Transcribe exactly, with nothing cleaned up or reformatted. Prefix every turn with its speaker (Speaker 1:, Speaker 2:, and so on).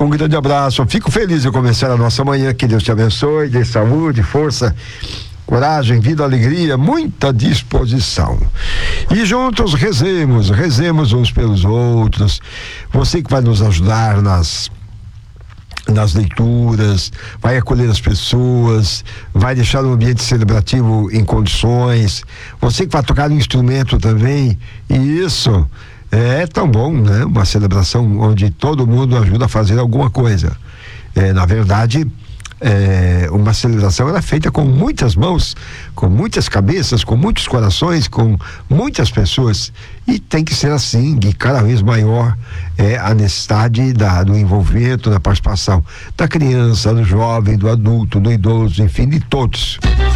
Speaker 1: Um grande abraço. Fico feliz de começar a nossa manhã. Que Deus te abençoe, dê saúde, força, coragem, vida, alegria, muita disposição. E juntos rezemos, rezemos uns pelos outros. Você que vai nos ajudar nas nas leituras, vai acolher as pessoas, vai deixar o ambiente celebrativo em condições. Você que vai tocar um instrumento também, e isso é tão bom, né? Uma celebração onde todo mundo ajuda a fazer alguma coisa. É, na verdade, é, uma celebração era feita com muitas mãos, com muitas cabeças, com muitos corações, com muitas pessoas, e tem que ser assim, e cada vez maior é a necessidade da, do envolvimento, da participação da criança, do jovem, do adulto, do idoso, enfim, de todos.